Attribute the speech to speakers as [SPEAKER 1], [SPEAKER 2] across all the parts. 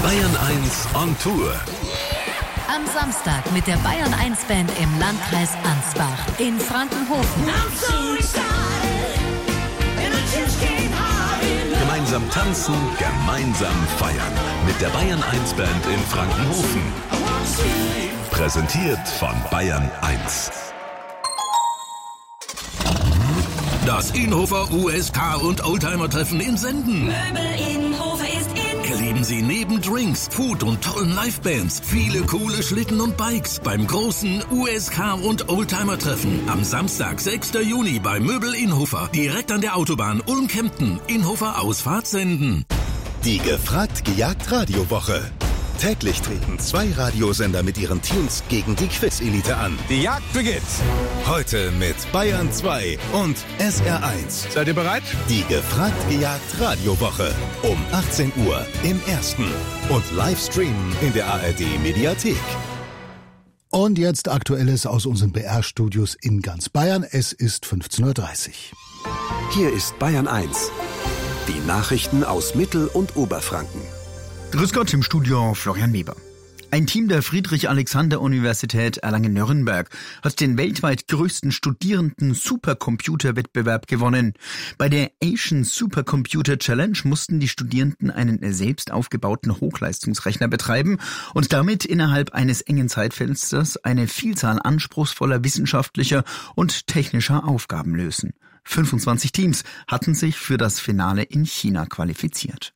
[SPEAKER 1] Bayern 1 on Tour.
[SPEAKER 2] Am Samstag mit der Bayern 1 Band im Landkreis Ansbach in Frankenhofen.
[SPEAKER 1] Gemeinsam tanzen, gemeinsam feiern. Mit der Bayern 1 Band in Frankenhofen. Präsentiert von Bayern 1. Das Inhofer USK und Oldtimer-Treffen in Senden.
[SPEAKER 3] Möbel Inhofer ist in.
[SPEAKER 1] Erleben Sie neben Drinks, Food und tollen Livebands viele coole Schlitten und Bikes beim großen USK und Oldtimer-Treffen am Samstag, 6. Juni bei Möbel Inhofer. Direkt an der Autobahn Ulm-Kempten. Inhofer Ausfahrt Senden.
[SPEAKER 4] Die Gefragt-Gejagt-Radiowoche. Täglich treten 2 Radiosender mit ihren Tunes gegen die Quiz-Elite an.
[SPEAKER 5] Die Jagd beginnt.
[SPEAKER 4] Heute mit Bayern 2 und SR1.
[SPEAKER 5] Seid ihr bereit?
[SPEAKER 4] Die Gefragt-Gejagt-Radiowoche. Um 18 Uhr im Ersten. Und Livestream in der ARD-Mediathek.
[SPEAKER 6] Und jetzt Aktuelles aus unseren BR-Studios in ganz Bayern. Es ist 15.30 Uhr.
[SPEAKER 7] Hier ist Bayern 1. Die Nachrichten aus Mittel- und Oberfranken.
[SPEAKER 8] Grüß Gott, im Studio Florian Weber. Ein Team der Friedrich-Alexander-Universität Erlangen-Nürnberg hat den weltweit größten Studierenden-Supercomputer-Wettbewerb gewonnen. Bei der Asian Supercomputer Challenge mussten die Studierenden einen selbst aufgebauten Hochleistungsrechner betreiben und damit innerhalb eines engen Zeitfensters eine Vielzahl anspruchsvoller wissenschaftlicher und technischer Aufgaben lösen. 25 Teams hatten sich für das Finale in China qualifiziert.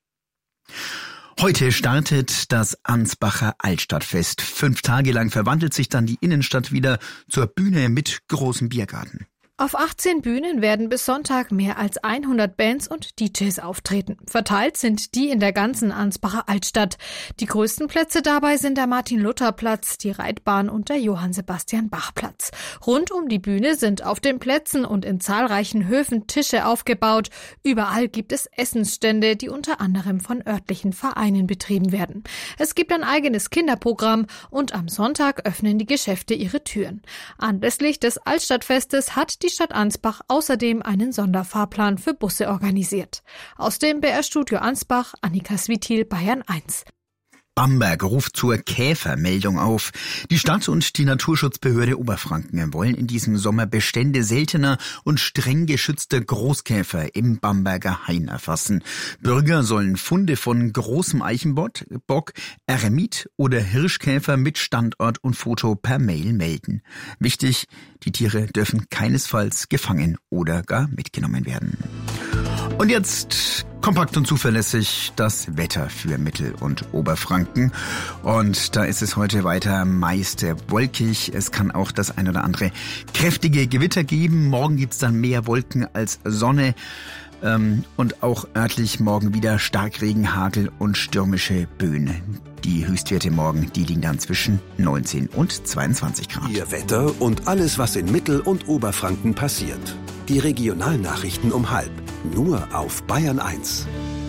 [SPEAKER 8] Heute startet das Ansbacher Altstadtfest. 5 Tage lang verwandelt sich dann die Innenstadt wieder zur Bühne mit großem Biergarten.
[SPEAKER 9] Auf 18 Bühnen werden bis Sonntag mehr als 100 Bands und DJs auftreten. Verteilt sind die in der ganzen Ansbacher Altstadt. Die größten Plätze dabei sind der Martin-Luther-Platz, die Reitbahn und der Johann-Sebastian-Bach-Platz. Rund um die Bühne sind auf den Plätzen und in zahlreichen Höfen Tische aufgebaut. Überall gibt es Essensstände, die unter anderem von örtlichen Vereinen betrieben werden. Es gibt ein eigenes Kinderprogramm und am Sonntag öffnen die Geschäfte ihre Türen. Anlässlich des Altstadtfestes hat die Stadt Ansbach außerdem einen Sonderfahrplan für Busse organisiert. Aus dem BR-Studio Ansbach, Annika Switil, Bayern 1.
[SPEAKER 8] Bamberg ruft zur Käfermeldung auf. Die Stadt und die Naturschutzbehörde Oberfranken wollen in diesem Sommer Bestände seltener und streng geschützter Großkäfer im Bamberger Hain erfassen. Bürger sollen Funde von großem Eichenbock, Eremit oder Hirschkäfer mit Standort und Foto per Mail melden. Wichtig, die Tiere dürfen keinesfalls gefangen oder gar mitgenommen werden. Und jetzt kompakt und zuverlässig das Wetter für Mittel- und Oberfranken. Und da ist es heute weiter meist wolkig. Es kann auch das ein oder andere kräftige Gewitter geben. Morgen gibt's dann mehr Wolken als Sonne. Und auch örtlich morgen wieder Starkregen, Hagel und stürmische Böen. Die Höchstwerte morgen, die liegen dann zwischen 19 und 22 Grad.
[SPEAKER 7] Ihr Wetter und alles, was in Mittel- und Oberfranken passiert. Die Regionalnachrichten um 12:30. Nur auf Bayern 1.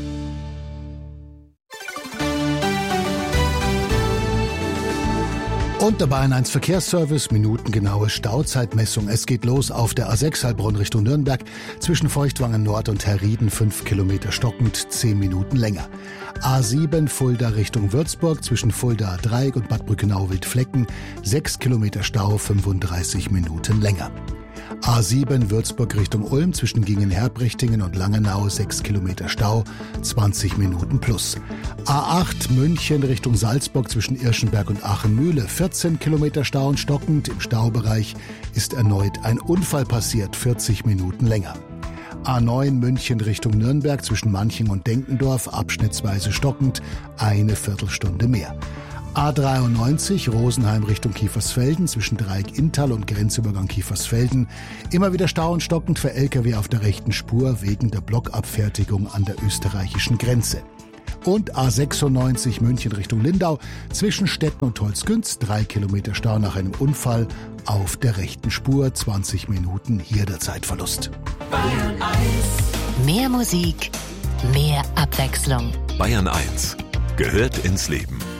[SPEAKER 6] Und der Bayern 1 Verkehrsservice, minutengenaue Stauzeitmessung. Es geht los auf der A6 Heilbronn Richtung Nürnberg, zwischen Feuchtwangen Nord und Herrieden 5 Kilometer stockend, 10 Minuten länger. A7 Fulda Richtung Würzburg, zwischen Fulda Dreieck und Bad Brückenau-Wildflecken, 6 Kilometer Stau, 35 Minuten länger. A7 Würzburg Richtung Ulm, zwischen Gingen-Herbrichtingen und Langenau 6 Kilometer Stau, 20 Minuten plus. A8 München Richtung Salzburg, zwischen Irschenberg und Aachen-Mühle 14 Kilometer Stau und stockend. Im Staubereich ist erneut ein Unfall passiert, 40 Minuten länger. A9 München Richtung Nürnberg, zwischen Manching und Denkendorf abschnittsweise stockend, eine Viertelstunde mehr. A93 Rosenheim Richtung Kiefersfelden, zwischen Dreieck-Inntal und Grenzübergang Kiefersfelden. Immer wieder Stau und stockend für Lkw auf der rechten Spur wegen der Blockabfertigung an der österreichischen Grenze. Und A96 München Richtung Lindau, zwischen Stetten und Holzgünz, 3 Kilometer Stau nach einem Unfall auf der rechten Spur, 20 Minuten hier der Zeitverlust.
[SPEAKER 3] Bayern 1.
[SPEAKER 2] Mehr Musik, mehr Abwechslung.
[SPEAKER 1] Bayern 1 gehört ins Leben.